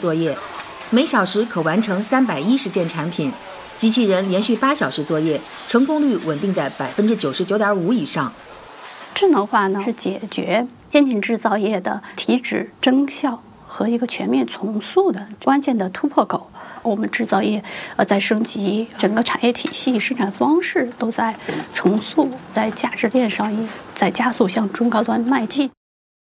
作业，每小时可完成310件产品。机器人连续8小时作业，成功率稳定在99.5%以上。 智能化呢是解决先进制造业的提质增效和一个全面重塑的关键的突破口。我们制造业在升级，整个产业体系、生产方式都在重塑，在价值链上也在加速向中高端迈进。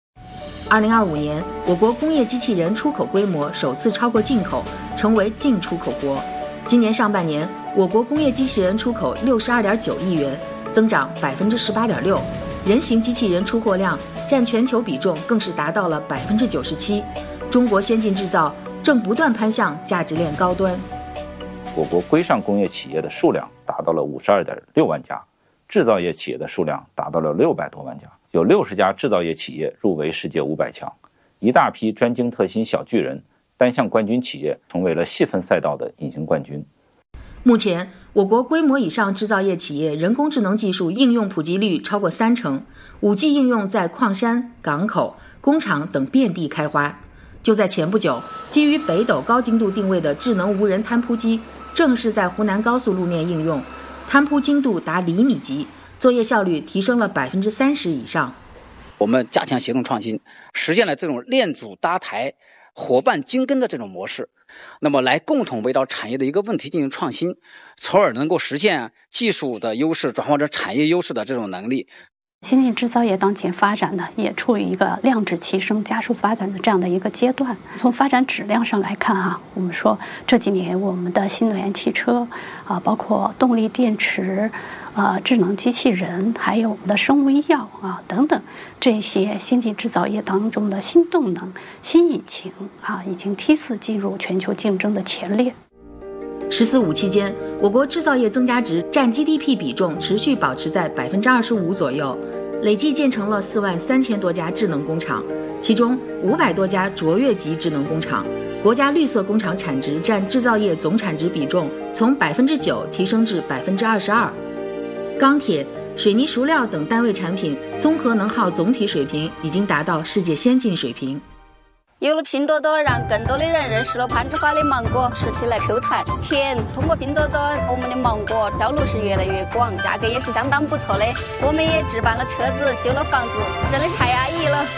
2025年，我国工业机器人出口规模首次超过进口，成为净出口国。今年上半年，我国工业机器人出口62.9亿元，增长18.6%，人形机器人出货量占全球比重更是达到了97%。中国先进制造正不断攀向价值链高端。 我国规上工业企业的数量达到了52.6万家，制造业企业的数量达到了600多万家，有60家制造业企业入围世界500强，一大批专精特新小巨人、单项冠军企业成为了细分赛道的隐形冠军。 目前，我国规模以上制造业企业人工智能技术应用普及率超过30%，5G 应用在矿山、港口、工厂等遍地开花。就在前不久，基于北斗高精度定位的智能无人摊铺机正式在湖南高速路面应用，摊铺精度达厘米级，作业效率提升了30%以上。 我们加强协同创新，实现了这种链组搭台、伙伴精耕的这种模式，那么来共同围绕产业的一个问题进行创新，从而能够实现技术的优势转化成产业优势的这种能力。 先进制造业当前发展呢，也处于一个量质齐升、加速发展的这样的一个阶段。从发展质量上来看我们说这几年我们的新能源汽车包括动力电池、智能机器人，还有我们的生物医药等等这些先进制造业当中的新动能、新引擎已经梯次进入全球竞争的前列。 “十四五”期间，我国制造业增加值占 GDP 比重持续保持在25%左右，累计建成了43000多家智能工厂，其中500多家卓越级智能工厂。国家绿色工厂产值占制造业总产值比重从9%提升至22%。钢铁、水泥熟料等单位产品综合能耗总体水平已经达到世界先进水平。 有了拼多多，让更多的人认识了攀枝花的芒果，吃起来 Q 弹甜。通过拼多多，我们的芒果销路是越来越广，价格也是相当不错的。我们也置办了车子，修了房子，真的太安逸了。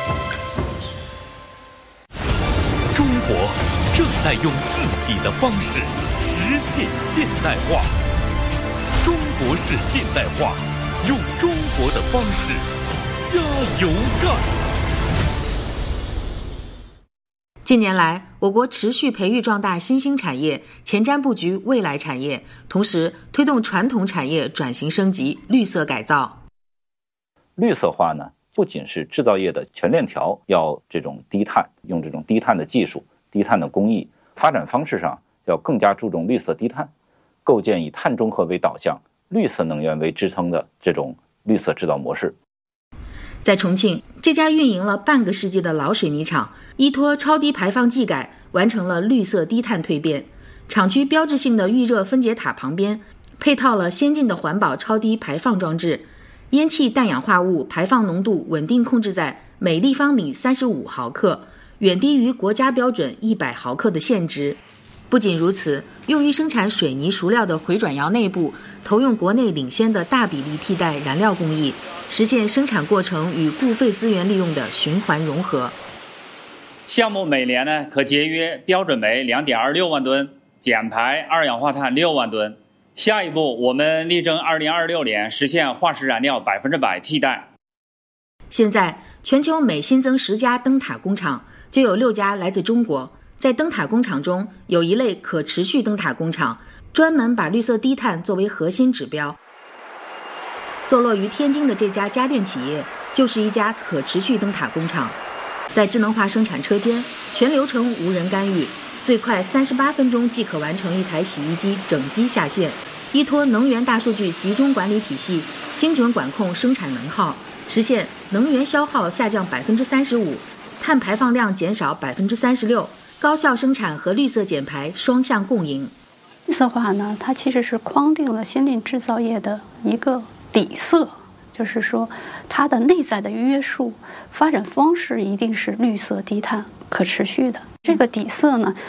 中国正在用自己的方式实现现代化，中国式现代化，用中国的方式加油干。 近年来，我国持续培育壮大新兴产业，前瞻布局未来产业，同时推动传统产业转型升级、绿色改造。 绿色化呢，不仅是制造业的全链条要这种低碳，用这种低碳的技术、低碳的工艺，发展方式上要更加注重绿色低碳，构建以碳中和为导向、绿色能源为支撑的这种绿色制造模式。 在重庆，这家运营了半个世纪的老水泥厂，依托超低排放技改，完成了绿色低碳蜕变。厂区标志性的预热分解塔旁边，配套了先进的环保超低排放装置，烟气氮氧化物排放浓度稳定控制在每立方米35毫克，远低于国家标准100毫克的限值。不仅如此，用于生产水泥熟料的回转窑内部投用国内领先的大比例替代燃料工艺，实现生产过程与固废资源利用的循环融合。 项目每年呢可节约标准煤2.26万吨，减排二氧化碳6万吨。下一步，我们力争2026年实现化石燃料100%替代。 现在，全球每新增10家灯塔工厂，就有6家来自中国。在灯塔工厂中，有一类可持续灯塔工厂，专门把绿色低碳作为核心指标。坐落于天津的这家家电企业，就是一家可持续灯塔工厂。在智能化生产车间，全流程无人干预，最快38分钟即可完成一台洗衣机整机下线。依托能源大数据集中管理体系，精准管控生产能耗，实现能源消耗下降35%，碳排放量减少36%。高效生产和绿色减排双向共赢。 绿色化呢，它其实是框定了先进制造业的一个底色，就是说它的内在的约束发展方式一定是绿色低碳可持续的。这个底色呢，